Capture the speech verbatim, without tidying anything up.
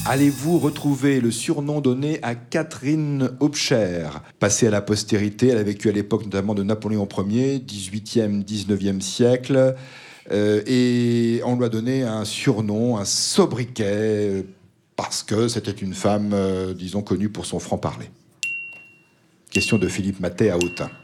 Allez-vous retrouver le surnom donné à Catherine Hopscher? Passée à la postérité, elle a vécu à l'époque notamment de Napoléon Ier, dix-huitième, dix-neuvième siècle, euh, et on lui a donné un surnom, un sobriquet, euh, parce que c'était une femme, euh, disons, connue pour son franc-parler. Question de Philippe Mattei à Autun.